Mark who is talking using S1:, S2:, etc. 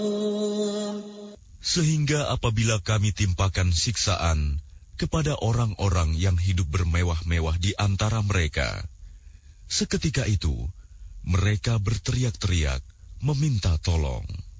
S1: Sehingga apabila kami timpakan siksaan kepada orang-orang yang hidup bermewah-mewah di antara mereka, seketika itu mereka berteriak-teriak meminta tolong.